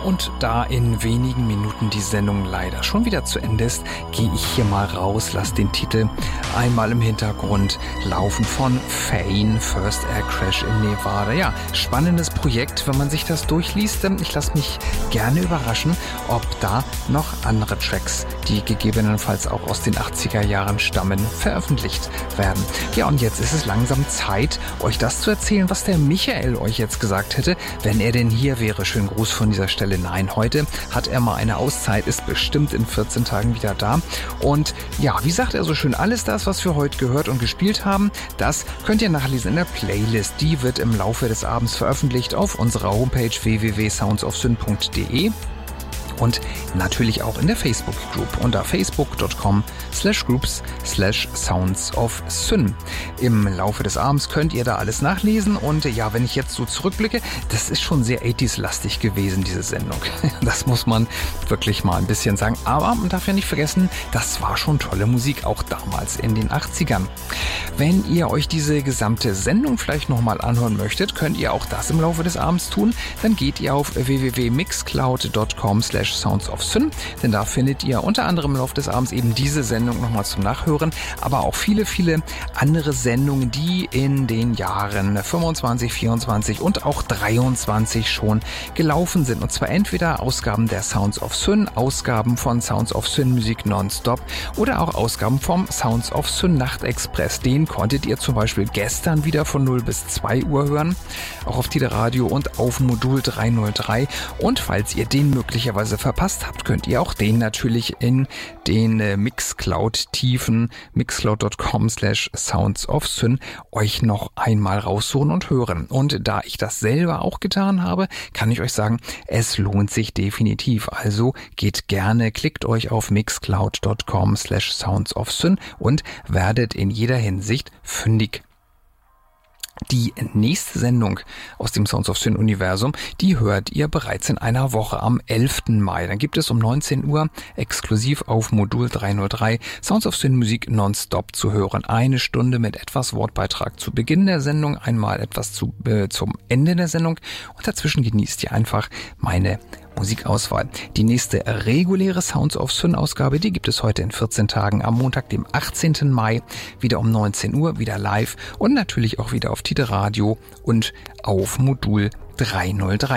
Und da in wenigen Minuten die Sendung leider schon wieder zu Ende ist, gehe ich hier mal raus, lasse den Titel einmal im Hintergrund laufen von Fane, First Air Crash in Nevada. Ja, spannendes Projekt, wenn man sich das durchliest. Ich lasse mich gerne überraschen, ob da noch andere Tracks, die gegebenenfalls auch aus den 80er Jahren stammen, veröffentlicht werden. Ja, und jetzt ist es langsam Zeit, euch das zu erzählen, was der Michael euch jetzt gesagt hätte, wenn er denn hier wäre. Schönen Gruß von dieser Stelle. Nein, heute hat er mal eine Auszeit, ist bestimmt in 14 Tagen wieder da. Und ja, wie sagt er so schön, alles das, was wir heute gehört und gespielt haben, das könnt ihr nachlesen in der Playlist. Die wird im Laufe des Abends veröffentlicht auf unserer Homepage www.soundsofsyn.de. Und natürlich auch in der Facebook-Group unter facebook.com/groups/soundsofsyn. Im Laufe des Abends könnt ihr da alles nachlesen und ja, wenn ich jetzt so zurückblicke, das ist schon sehr 80s-lastig gewesen, diese Sendung. Das muss man wirklich mal ein bisschen sagen. Aber man darf ja nicht vergessen, das war schon tolle Musik, auch damals in den 80ern. Wenn ihr euch diese gesamte Sendung vielleicht nochmal anhören möchtet, könnt ihr auch das im Laufe des Abends tun. Dann geht ihr auf www.mixcloud.com/soundsofsyn, denn da findet ihr unter anderem im Laufe des Abends eben diese Sendung nochmal zum Nachhören, aber auch viele, viele andere Sendungen, die in den Jahren 25, 24 und auch 23 schon gelaufen sind. Und zwar entweder Ausgaben der Sounds of Syn, Ausgaben von Sounds of Syn Musik Nonstop oder auch Ausgaben vom Sounds of Syn Nachtexpress. Den konntet ihr zum Beispiel gestern wieder von 0 bis 2 Uhr hören, auch auf Tide Radio und auf Modul 303. Und falls ihr den möglicherweise verpasst habt, könnt ihr auch den natürlich in den Mixcloud-Tiefen, mixcloud.com/soundsofsyn euch noch einmal raussuchen und hören. Und da ich das selber auch getan habe, kann ich euch sagen, es lohnt sich definitiv. Also geht gerne, klickt euch auf mixcloud.com/soundsofsyn und werdet in jeder Hinsicht fündig. Die nächste Sendung aus dem Sounds of Syn Universum, die hört ihr bereits in einer Woche am 11. Mai. Dann gibt es um 19 Uhr exklusiv auf Modul 303 Sounds of Syn Musik Nonstop zu hören. Eine Stunde mit etwas Wortbeitrag zu Beginn der Sendung, einmal etwas zum Ende der Sendung und dazwischen genießt ihr einfach meine Musikauswahl. Die nächste reguläre Sounds of Syn Ausgabe, die gibt es heute in 14 Tagen am Montag, dem 18. Mai, wieder um 19 Uhr, wieder live und natürlich auch wieder auf Tide Radio und auf Modul 303.